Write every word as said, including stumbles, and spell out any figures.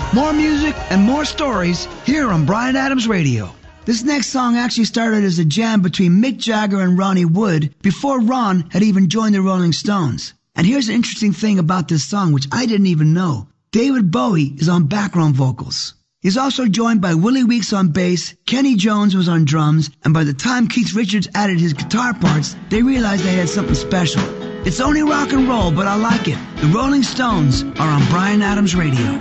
More music and more stories here on Bryan Adams Radio. This next song actually started as a jam between Mick Jagger and Ronnie Wood before Ron had even joined the Rolling Stones. And here's an interesting thing about this song, which I didn't even know. David Bowie is on background vocals. He's also joined by Willie Weeks on bass, Kenny Jones was on drums, and by the time Keith Richards added his guitar parts, they realized they had something special. It's only rock and roll, but I like it. The Rolling Stones are on Bryan Adams Radio.